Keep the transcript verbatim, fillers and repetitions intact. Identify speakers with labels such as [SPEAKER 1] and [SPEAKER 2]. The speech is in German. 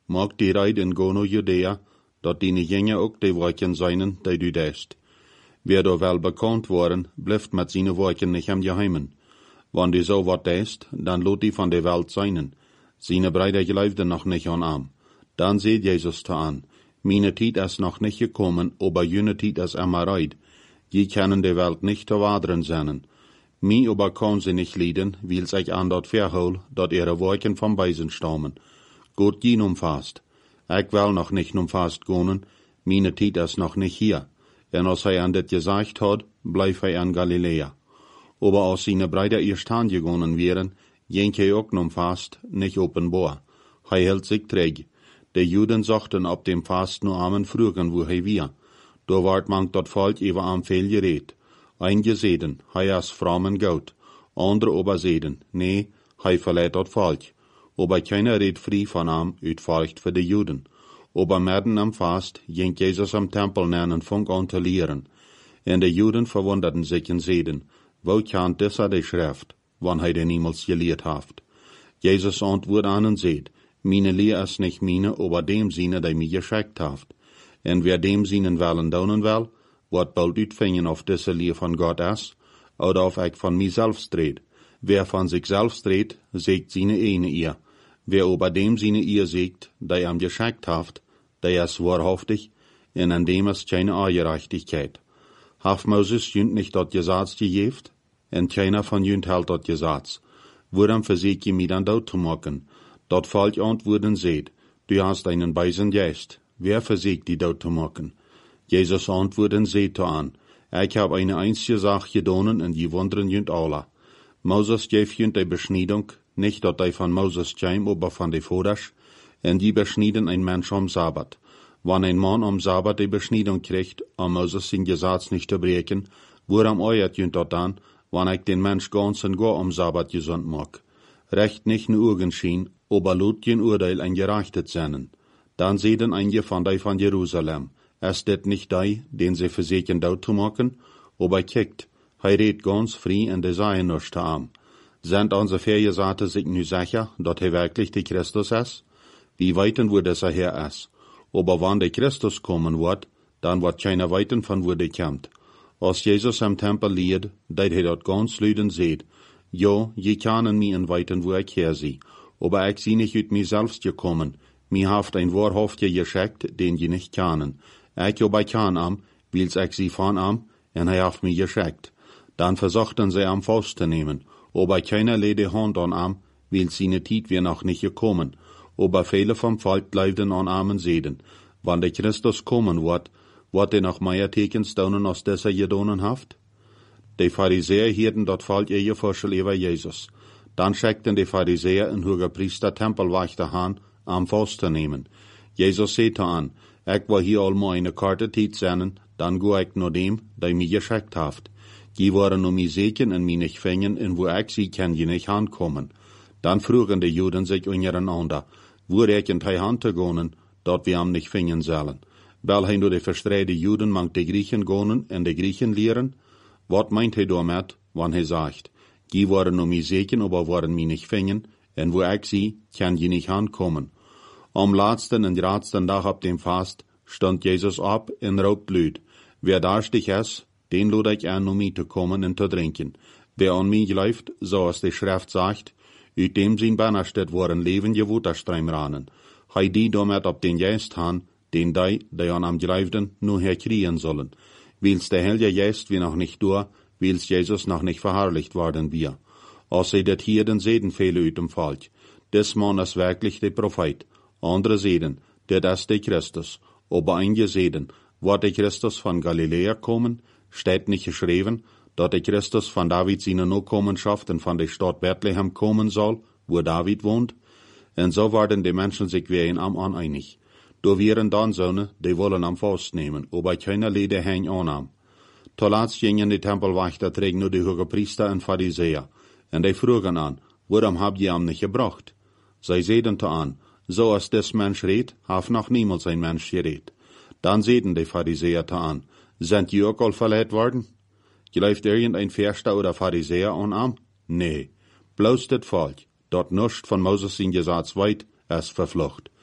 [SPEAKER 1] mag die Reid in Gono Judäa, dat die nicht jenge ook die Wochen seinen, die du deist. Wer do wel bekannt worden, blijft met seine Wochen nicht am Geheimen. Wann die so wat deist, dann lot die von der Welt seinen. Seine Brüder geleifden noch nicht an arm. Dann seht Jesus da an. Meine Tiet ist noch nicht gekommen, aber jene Tiet ist immer reid. Die können die Welt nicht zu wadern seinen. Mi aber kann sie nicht lieden, weil sich an dort verhol, dort ihre Wochen vom Beisen stammen. Gott gehen umfasst. Ich will noch nicht umfasst gehen, meine Tiet ist noch nicht hier. Und als er an das gesagt hat, bleib er in Galiläa. Aber als seine Brüder erst angegangen wären, ging er auch umfasst, nicht offenbar. Er hält sich träg. Die Juden sagten ab dem Fast nur Amen frügen, wo er wir. Da ward man dort Volk über am viel geredet. Einige seden, er ist frommen Gott. Andere aber seden, nee, er verlädt dort Volk. Aber keiner redet frei von ihm, ut Furcht für die Juden. Aber mitten am Fast ging Jesus am Tempel nähen und fang an zu lehren. Und die Juden verwunderten sich und seden, wo kann dieser die Schrift, wann er den niemals gelehrt haft? Jesus antwortet an und seht, meine Lehr ist nicht meine, aber dem Sine, der mir geschickt haft. Und wer dem Sinen wollen daunen will, wird bald utfingen auf diese Lehr von Gott ist, oder auf ich von mir selbst red. Wer von sich selbst redet, sägt seine eine ihr. Wer aber dem seine ihr sägt, der ihm geschickt haft, der ist wahrhaftig, und an dem ist keine Ungerechtigkeit. Haft Moses jünd nicht dort Gesetz gegeft, und keiner von jünd hält dort Gesetz. Woran versägt ihr mich dann dort zu machen? Dort Volk antworten seht, du hast einen Beisen Geist. Wer versägt die dort zu machen? Jesus antworten seht an, ich hab eine einzige Sache gedonen, und die wundern jünd alle. Moses gef jünd die Beschneidung, nicht dort die von Moses käm, aber von die Voders, und die beschnieden ein Mensch am Sabbat. Wann ein Mann am Sabbat die Beschneidung kriegt, um Moses sein Gesetz nicht zu brechen, woran euert jünd dort an, wann ich den Mensch ganz und gar am Sabbat gesund mag. Recht nicht nur Urgen schien, aber lot kein Urteil ein gerechtet seinen. Dann sehen einige von die von Jerusalem, ist det nicht die, den sie versägen dort zu machen, aber kickt, er redet ganz frei und die seien nur am. Sind unsere Vergesagte sich nu sicher, dass er wirklich der Christus ist? Wie weiten, wo dieser Herr ist. Aber wann der Christus kommen wird, dann wird keiner weiten von wo der kommt. Als Jesus am Tempel lehrt, dat er dort ganz lüden seht, jo, je können mir in weiten, wo ich her sie. Aber ich sie nicht ut mir selbst gekommen. Mir haft ein wahrhaftiger geschickt, den je nicht kennen. Ich aber kann am, wills ich sie von am, und er haft mir geschickt. Dann versuchten sie am Faust zu nehmen. Aber keiner legt die Hand an am, weil seine Tiet wir noch nicht gekommen. Aber viele vom Volk bleibten an armen Seden. Wann der Christus kommen wird, wird er noch mehr Tekens daunen als dieser gedonen haft? Die Pharisäer hielten dort Volk ihr Vorschel über Jesus. Dann schickten die Pharisäer in hoher Priester Tempelwächter han, am Faust zu nehmen. Jesus sagte an, ich war hier allmal eine Karte Tiet sehnen, dann go ich nur dem, der mich geschickt haft. Die waren nur mi seken und mi nicht fängen, in wo ich sie kann je nicht ankommen. Dann frugen die Juden sich untereinander, wo ich in die Hand zu gehen, dort wir am nicht fängen sollen. Weil he nur die verstreite Juden mang die Griechen gehen und die Griechen lehren? Wat meint he damit, wann he sagt, die waren nur mi seken, aber waren mi nicht fängen, und wo ich sie, kann je nicht ankommen. Am letzten und letzten Tag ab dem Fast stand Jesus ab und raubt Blut. Wer darstig ist, den lud ich an, um mich zu kommen und zu trinken. Wer an mich läuft, so als die Schrift sagt, ut dem sin Bannerstedt waren levende Waterstreim ranen. Hei die damit ab den Geist han, den die, die an am Gleifden, nur herkriegen sollen. Wils der Heilige Geist wie noch nicht durch, wils Jesus noch nicht verherrlicht worden wir. Als sie det hier den Seden fehle ut dem Volk. Des Mann ist wirklich der Prophet. Andere Seden, der das der Christus. Aber einige Seden, wird der Christus von Galiläa kommen, steht nicht geschrieben, dass der Christus von David seine Nachkommenschaft und von der Stadt Bethlehem kommen soll, wo David wohnt. Und so waren die Menschen sich wie ein am an einig. Da wären dann Söhne, die wollen am Faust nehmen, aber keiner Lede häng anam. Zuletzt gingen die Tempelwächter trägen nur die Hohepriester und Pharisäer. Und die frugen an, warum habt ihr am nicht gebracht? Sie sehen an, so als des Mensch redet, haf noch niemals ein Mensch geredet. Dann sehen die Pharisäer an, sind die auch all verleiht worden? Gleift irgendein Verster oder Pharisäer an am? Nee, bloß das Volk, dort nuscht von Moses in Gesetz weit, es verflucht.